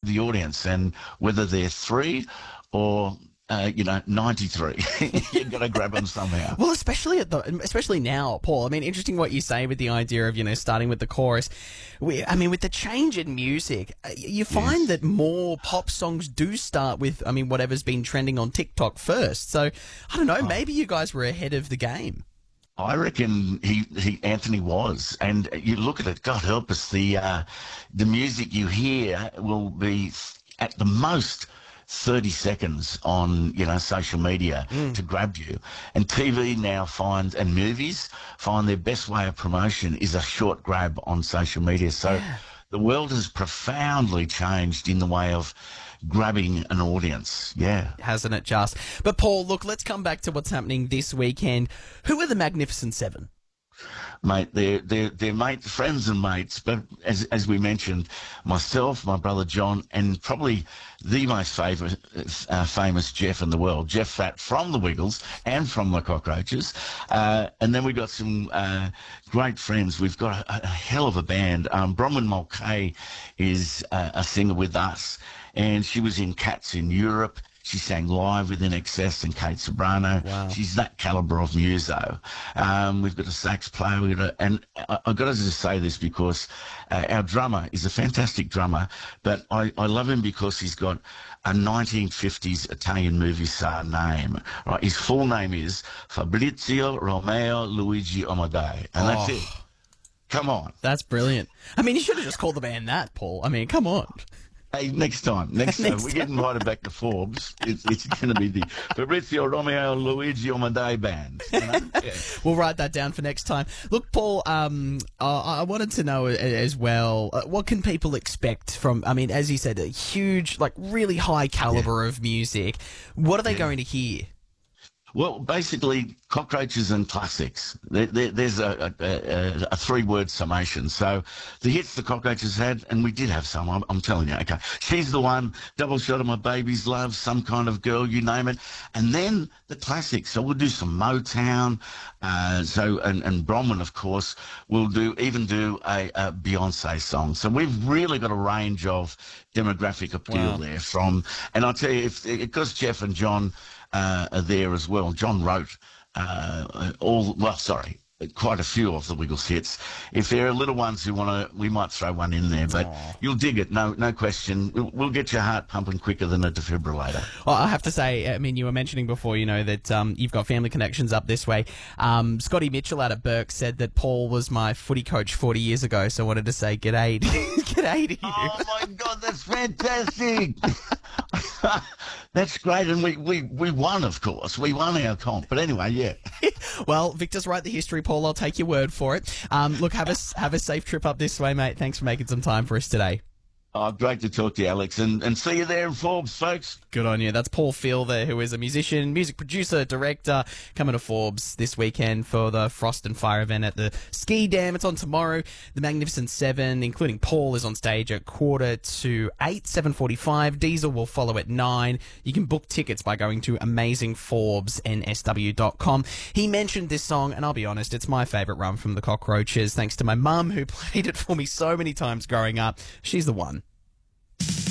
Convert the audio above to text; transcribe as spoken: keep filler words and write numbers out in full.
the audience, and whether they're three or uh, you know, ninety-three. You've got to grab them somehow. Well, especially at the, especially now, Paul. I mean, interesting what you say with the idea of, you know, starting with the chorus. We, I mean, with the change in music, you find Yes. that more pop songs do start with, I mean, whatever's been trending on TikTok first. So, I don't know, maybe you guys were ahead of the game. I reckon he, he Anthony was, and you look at it. God help us, the uh, the music you hear will be at the most thirty seconds on, you know, social media mm. to grab you. And T V now finds, and movies find their best way of promotion is a short grab on social media. So yeah. the world has profoundly changed in the way of grabbing an audience. Yeah. Hasn't it just? But Paul, look, let's come back to what's happening this weekend. Who are the Magnificent Seven? Mate, they're, they're, they're mate, friends and mates, but as as we mentioned, myself, my brother John, and probably the most favourite, uh, famous Jeff in the world, Jeff Fatt from the Wiggles and from the Cockroaches. Uh, and then we've got some uh, great friends. We've got a, a hell of a band. Um, Bronwyn Mulcahy is uh, a singer with us, and she was in Cats in Europe. She sang live with I N X S and Kate Sobrano. Wow. She's that calibre of muso. Um, we've got a sax player, we've got a, and I, I've got to just say this because uh, our drummer is a fantastic drummer, but I, I love him because he's got a nineteen fifties Italian movie star name. Right, his full name is Fabrizio Romeo Luigi Amadei, and that's Oh. it. Come on. That's brilliant. I mean, you should have just called the band that, Paul. I mean, come on. Hey, next time, next, Next time, we get invited back to Forbes. It's, it's going to be the Fabrizio Romeo Luigi Amadei band. You know? Yeah. We'll write that down for next time. Look, Paul, um, uh, I wanted to know as well, uh, what can people expect from, I mean, as you said, a huge, like really high caliber yeah. of music. What are they yeah. going to hear? Well, basically, cockroaches and classics. There, there, there's a, a, a three-word summation. So the hits the cockroaches had, and we did have some, I'm, I'm telling you, okay. She's the One, Double Shot of My Baby's Love, Some Kind of Girl, you name it. And then the classics. So we'll do some Motown. Uh, so, and, and Bronwyn, of course, will do, even do a, a Beyonce song. So we've really got a range of demographic appeal wow. there from, and I'll tell you, if, because Jeff and John, Uh, are there as well. John wrote uh, all, well, sorry, quite a few of the Wiggles hits. If there are little ones who want to, we might throw one in there, but Aww. You'll dig it, no no question. We'll, we'll get your heart pumping quicker than a defibrillator. Well, I have to say, I mean, you were mentioning before, you know, that um, you've got family connections up this way. Um, Scotty Mitchell out of Burke said that Paul was my footy coach forty years ago, so I wanted to say g'day, g'day to you. Oh, my God, that's fantastic. That's great, and we, we, we won, of course. We won our comp, but anyway, yeah. Well, Victor's write the history, Paul. I'll take your word for it. Um, look, have a, have a safe trip up this way, mate. Thanks for making some time for us today. Oh, great to talk to you, Alex, and, and see you there in Forbes, folks. Good on you. That's Paul Fielder, who is a musician, music producer, director, coming to Forbes this weekend for the Frost and Fire event at the Ski Dam. It's on tomorrow. The Magnificent Seven, including Paul, is on stage at quarter to eight, seven forty-five. Diesel will follow at nine. You can book tickets by going to amazing forbes n s w dot com. He mentioned this song, and I'll be honest, it's my favourite run from the Cockroaches, thanks to my mum, who played it for me so many times growing up. She's the one.